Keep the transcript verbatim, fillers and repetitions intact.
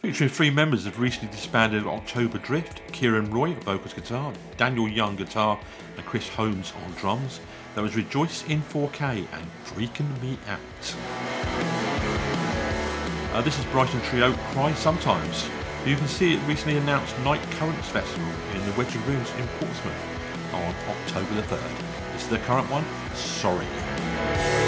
Featuring three members of recently disbanded October Drift, Kieran Roy, vocals guitar, Daniel Young, guitar, and Chris Holmes on drums. That was Rejoice in four K and Freaking Me Out. Uh, this is Brighton trio Cry Sometimes. You can see it recently announced Night Currents Festival in the Wedgwood Rooms in Portsmouth on October the third. This is the current one, Sorry.